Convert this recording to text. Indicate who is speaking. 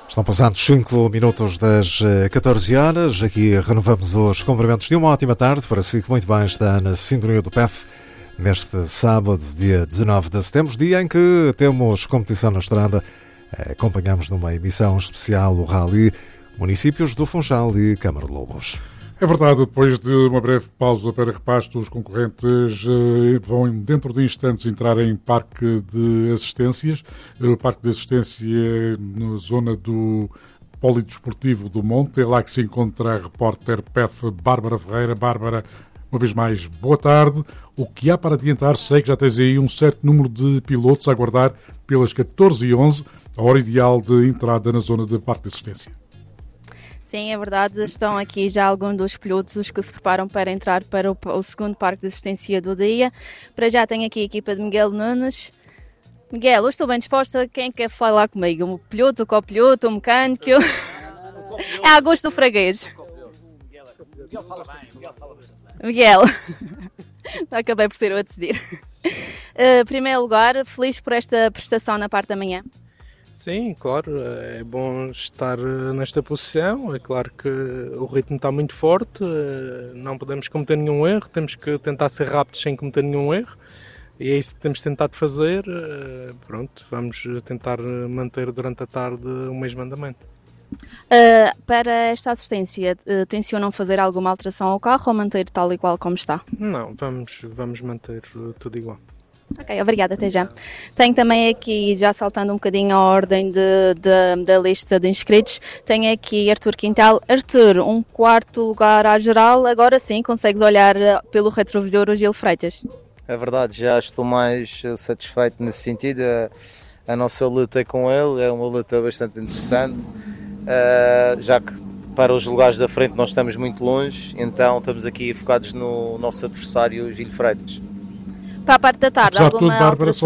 Speaker 1: Estão passando 5 minutos das 14 horas. Aqui renovamos os cumprimentos de uma ótima tarde para si que muito bem está na sintonia do PEF neste sábado, dia 19 de setembro, dia em que temos competição na estrada. Acompanhamos numa emissão especial o Rally Municípios do Funchal e Câmara de Lobos.
Speaker 2: É verdade, depois de uma breve pausa para repasto, os concorrentes vão dentro de instantes entrar em Parque de Assistências. O Parque de Assistência é na zona do Polidesportivo do Monte. É lá que se encontra a repórter PEF Bárbara Ferreira. Bárbara, uma vez mais, boa tarde. O que há para adiantar? Sei que já tens aí um certo número de pilotos a aguardar pelas 14h11, a hora ideal de entrada na zona de Parque de Assistência.
Speaker 3: Sim, é verdade. Estão aqui já alguns dos pilotos que se preparam para entrar para o segundo parque de assistência do dia. Para já tenho aqui a equipa de Miguel Nunes. Miguel, hoje estou bem disposta. Quem quer falar comigo? O piloto, o copiloto, o mecânico? É a gosto do freguês.
Speaker 4: Miguel fala bem, Miguel fala bastante.
Speaker 3: Miguel. Acabei por ser eu a decidir. Primeiro lugar, feliz por esta prestação na parte da manhã.
Speaker 5: Sim, claro, é bom estar nesta posição. É claro que o ritmo está muito forte, não podemos cometer nenhum erro, temos que tentar ser rápidos sem cometer nenhum erro e é isso que temos tentado fazer. Pronto, vamos tentar manter durante a tarde o mesmo andamento.
Speaker 3: Para esta assistência, tencionam fazer alguma alteração ao carro ou manter tal e qual como está?
Speaker 5: Não, vamos manter tudo igual.
Speaker 3: Ok, obrigada, até já. Tenho também aqui, já saltando um bocadinho a ordem da lista de inscritos, tenho aqui Arthur Quintal. Arthur, um quarto lugar à geral, agora sim consegues olhar pelo retrovisor o Gil Freitas.
Speaker 6: É verdade, já estou mais satisfeito nesse sentido. A nossa luta com ele é uma luta bastante interessante, já que para os lugares da frente nós estamos muito longe, então estamos aqui focados no nosso adversário Gil Freitas.
Speaker 3: Para a parte da tarde,
Speaker 2: Apesar de tudo,
Speaker 3: alguma
Speaker 2: Bárbara,
Speaker 3: alteração?